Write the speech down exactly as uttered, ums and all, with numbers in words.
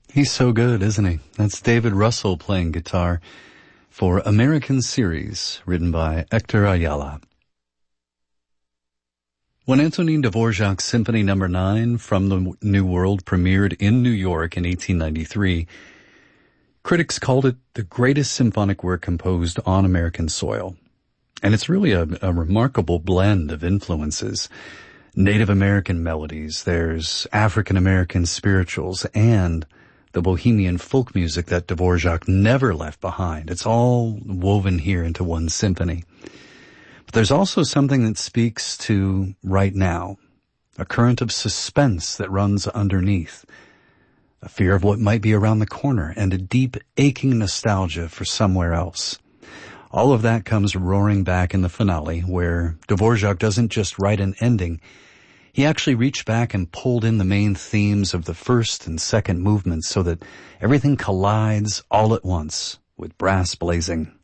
He's so good, isn't he? That's David Russell playing guitar for American Series, written by Hector Ayala. When Antonin Dvorak's Symphony Number nine from the New World premiered in New York in eighteen ninety-three, critics called it the greatest symphonic work composed on American soil. And it's really a, a remarkable blend of influences. Native American melodies, there's African American spirituals, and the bohemian folk music that Dvorak never left behind. It's all woven here into one symphony. But there's also something that speaks to right now, a current of suspense that runs underneath, a fear of what might be around the corner, and a deep, aching nostalgia for somewhere else. All of that comes roaring back in the finale, where Dvorak doesn't just write an ending. He actually reached back and pulled in the main themes of the first and second movements so that everything collides all at once with brass blazing.